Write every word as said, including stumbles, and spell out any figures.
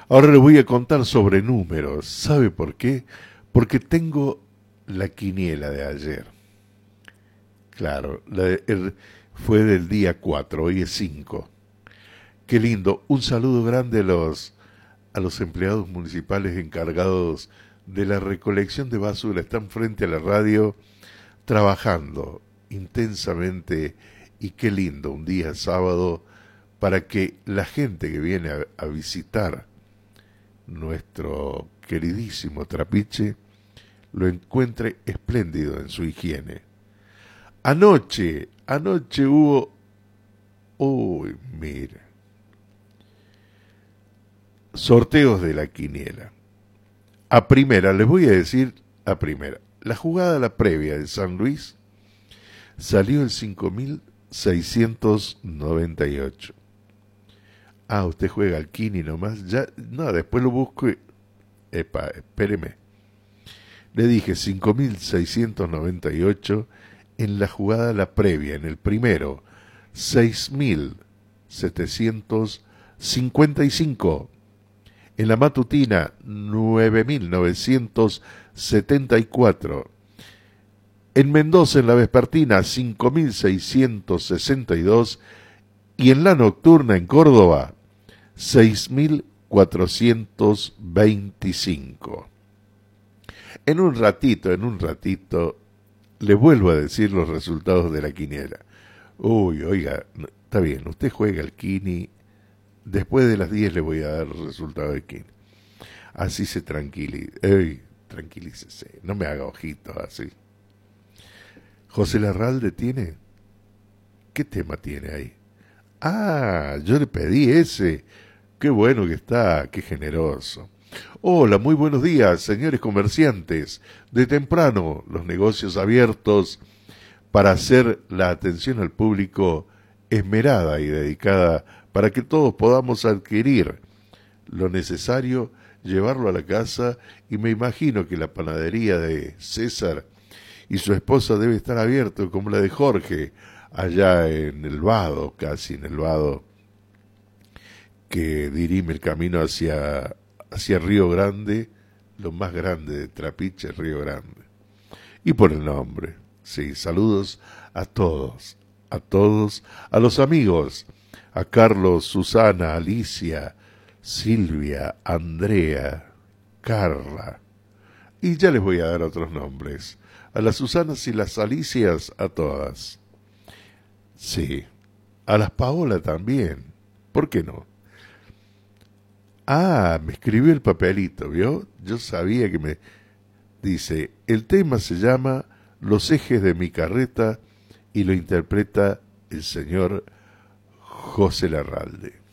Ahora les voy a contar sobre números. ¿Sabe por qué? Porque tengo la quiniela de ayer. Claro, la de- el- fue del día cuatro, hoy es cinco. Qué lindo. Un saludo grande a los, a los empleados municipales encargados de la recolección de basura. Están frente a la radio trabajando intensamente y qué lindo un día sábado para que la gente que viene a, a visitar nuestro queridísimo Trapiche lo encuentre espléndido en su higiene. Anoche, anoche hubo, uy, mire, sorteos de la quiniela. A primera, les voy a decir a primera, la jugada, la previa de San Luis salió el cinco mil seiscientos noventa y ocho. Ah, usted juega al Kini nomás, ya, no, después lo busco y, epa, espéreme. Le dije cinco mil seiscientos noventa y ocho en la jugada la previa, en el primero, seis mil setecientos cincuenta y cinco. En la matutina, nueve mil novecientos setenta y cuatro. En Mendoza, en la vespertina, cinco mil seiscientos sesenta y dos. Y en la nocturna, en Córdoba, seis mil cuatrocientos veinticinco. En un ratito, en un ratito, le vuelvo a decir los resultados de la quiniela. Uy, oiga, está bien, usted juega al Kini. Después de las diez le voy a dar el resultado del Kini. Así se tranquiliza. Ey, tranquilícese, no me haga ojitos así. José Larralde tiene. ¿Qué tema tiene ahí? Ah, yo le pedí ese. Qué bueno que está, qué generoso. Hola, muy buenos días, señores comerciantes. De temprano, los negocios abiertos para hacer la atención al público esmerada y dedicada para que todos podamos adquirir lo necesario, llevarlo a la casa, y me imagino que la panadería de César y su esposa debe estar abierto como la de Jorge, allá en el Vado, casi en el Vado, que dirime el camino hacia, hacia Río Grande, lo más grande de Trapiche, Río Grande. Y por el nombre, sí, saludos a todos, a todos, a los amigos, a Carlos, Susana, Alicia, Silvia, Andrea, Carla, y ya les voy a dar otros nombres, a las Susanas y las Alicias, a todas. Sí, a las Paola también, ¿por qué no? Ah, me escribió el papelito, ¿vio? Yo sabía que me... Dice, el tema se llama Los ejes de mi carreta y lo interpreta el señor José Larralde.